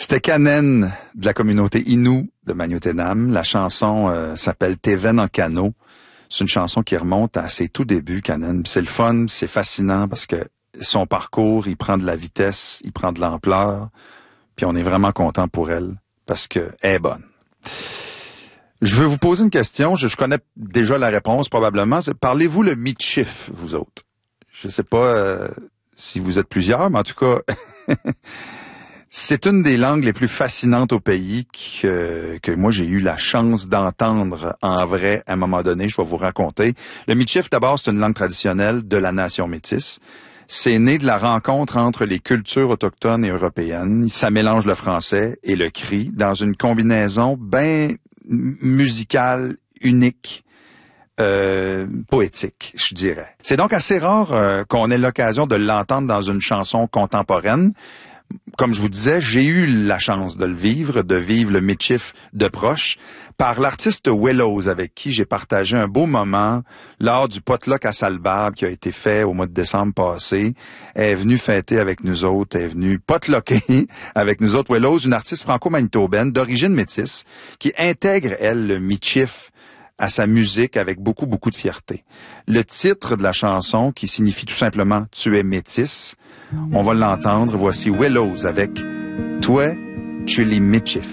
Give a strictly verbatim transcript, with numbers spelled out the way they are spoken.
C'était Kanen de la communauté Innu de Magnotenam. La chanson euh, s'appelle Teven en canot. C'est une chanson qui remonte à ses tout débuts, Kanen. C'est le fun, c'est fascinant parce que son parcours, il prend de la vitesse, il prend de l'ampleur. Puis on est vraiment content pour elle parce que elle est bonne. Je veux vous poser une question. Je, je connais déjà la réponse probablement. C'est, parlez-vous le Michif, vous autres? Je sais pas euh, si vous êtes plusieurs, mais en tout cas... C'est une des langues les plus fascinantes au pays que, que moi j'ai eu la chance d'entendre en vrai à un moment donné. Je vais vous raconter. Le Michif, d'abord, c'est une langue traditionnelle de la nation métisse. C'est né de la rencontre entre les cultures autochtones et européennes. Ça mélange le français et le cri dans une combinaison bien musicale, unique, euh, poétique, je dirais. C'est donc assez rare euh, qu'on ait l'occasion de l'entendre dans une chanson contemporaine. Comme je vous disais, j'ai eu la chance de le vivre, de vivre le Michif de proche, par l'artiste Willows, avec qui j'ai partagé un beau moment lors du potluck à Salbarbe qui a été fait au mois de décembre passé. Elle est venue fêter avec nous autres, elle est venue potlucker avec nous autres. Willows, une artiste franco-manitobaine d'origine métisse, qui intègre, elle, le Michif à sa musique avec beaucoup, beaucoup de fierté. Le titre de la chanson, qui signifie tout simplement « Tu es métisse », on va l'entendre. Voici Willows avec « Toi, tu es Michif ».